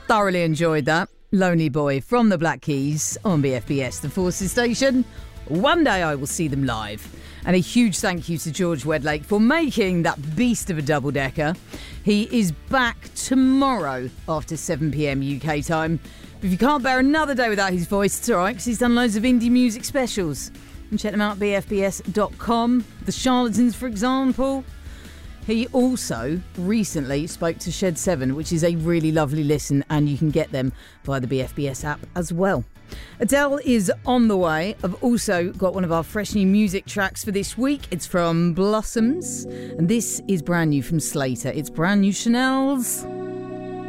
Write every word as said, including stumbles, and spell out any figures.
Thoroughly enjoyed that. Lonely Boy from the Black Keys on B F B S, the Forces station. One day I will see them live. And a huge thank you to George Wedlake for making that beast of a double-decker. He is back tomorrow after seven p.m. U K time. But if you can't bear another day without his voice, it's all right, because he's done loads of indie music specials. And check them out at b f b s dot com. The Charlatans, for example. He also recently spoke to Shed seven, which is a really lovely listen, and you can get them via the B F B S app as well. Adele is on the way. I've also got one of our fresh new music tracks for this week. It's from Blossoms, and this is brand new from Slater. It's brand new Chanel's.